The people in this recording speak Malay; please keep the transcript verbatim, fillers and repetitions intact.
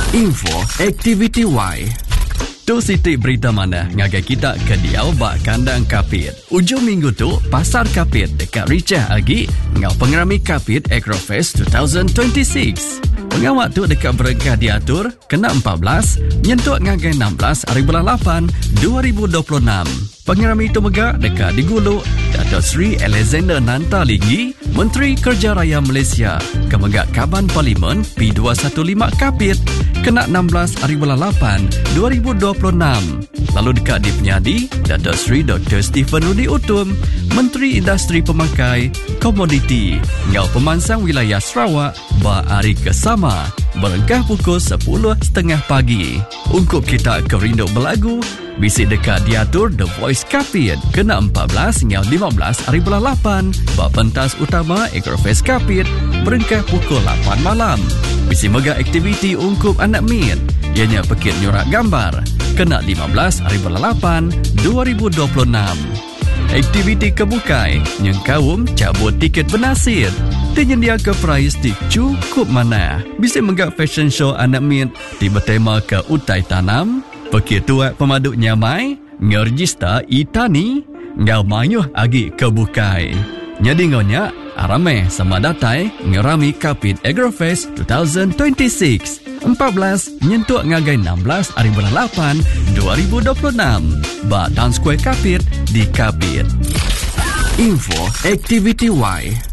Info Aktiviti Y. Tu sitik berita mana ngagai kita ke diau bak kandang kapit. Ujung minggu tu, pasar kapit dekat Richah Agi ngau pengerami kapit Agrofest dua ribu dua puluh enam. Pengawak tu dekat berengkah diatur kena empat belas, nyentuk ngagai enam belas hari bulan lapan dua ribu dua puluh enam. Pengerami itu megak dekat diguluk Dato' Sri Alexander Nantalinggi, Menteri Kerja Raya Malaysia, kemegak Kaban Parlimen P dua satu lima Kapit, kena enam belas hari bulan lapan dua ribu dua puluh enam. Lalu dekat di Penyadi, Dato' Sri Doktor Stephen Rudi Utum, Menteri Industri Pemakai, Komoditi, ngau pemansang wilayah Sarawak, ba hari kesama, berengkah pukul sepuluh tiga puluh pagi. Ungkup kita ke rindu berlagu, bisik dekat diatur The Voice Kapit, kena empat belas hingga lima belas hari bulan lapan, ba pentas utama Agrofest Kapit, berengkah pukul lapan malam. Bisik mega aktiviti ungkup anak min, ianya pekit nyurak gambar, kena lima belas hari bulan lapan dua ribu dua puluh enam. Aktiviti kebukai, yang kaum cabut tiket bernasir. Tenyendia ke prize di cukup mana. Bisa menggak fashion show anak min di bertema ke utai tanam. Pekir tuat pemaduk nyamai, ngerjista itani, ngau mayuh agi kebukai. Nyadi ngonya, arame sama datai ngerami Kapit Agrofest dua ribu dua puluh enam. empat belas nyentuk ngagai enam belas hari bulan lapan dua ribu dua puluh enam. Ba Town Square Kapit di Kapit. Info Aktiviti Y.